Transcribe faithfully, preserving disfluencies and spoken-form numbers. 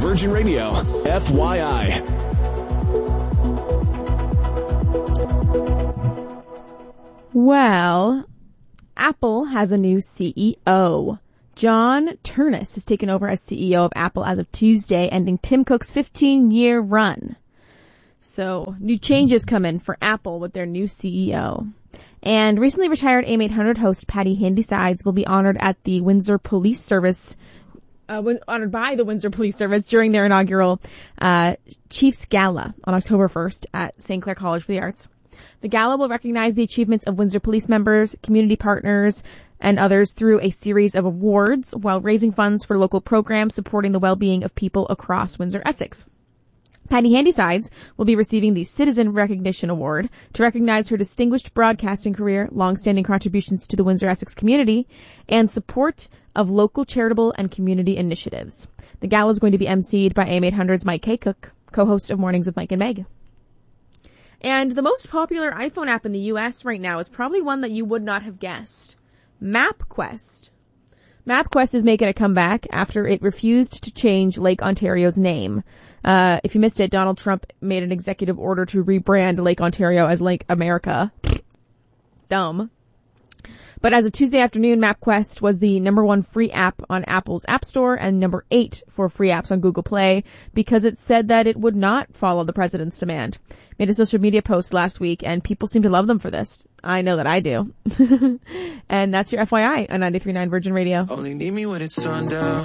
Virgin Radio, F Y I. Well, Apple has a new C E O. John Ternus has taken over as C E O of Apple as of Tuesday, ending Tim Cook's fifteen-year run. So, new changes come in for Apple with their new C E O. And recently retired A M eight hundred host Patty Handysides will be honored at the Windsor Police Service, uh, honored by the Windsor Police Service during their inaugural uh Chiefs Gala on October first at Saint Clair College for the Arts. The gala will recognize the achievements of Windsor police members, community partners, and others through a series of awards while raising funds for local programs supporting the well-being of people across Windsor-Essex. Patty Handysides will be receiving the Citizen Recognition Award to recognize her distinguished broadcasting career, long-standing contributions to the Windsor-Essex community, and support of local charitable and community initiatives. The gala is going to be emceed by A M eight hundred's Mike K. Cook, co-host of Mornings with Mike and Meg. And the most popular iPhone app in the U S right now is probably one that you would not have guessed. MapQuest. MapQuest is making a comeback after it refused to change Lake Ontario's name. Uh, if you missed it, Donald Trump made an executive order to rebrand Lake Ontario as Lake America. Dumb. But as of Tuesday afternoon, MapQuest was the number one free app on Apple's App Store and number eight for free apps on Google Play because it said that it would not follow the president's demand. Made a social media post last week and people seem to love them for this. I know that I do. And that's your F Y I on ninety-three point nine Virgin Radio. Only need me when it's sundown.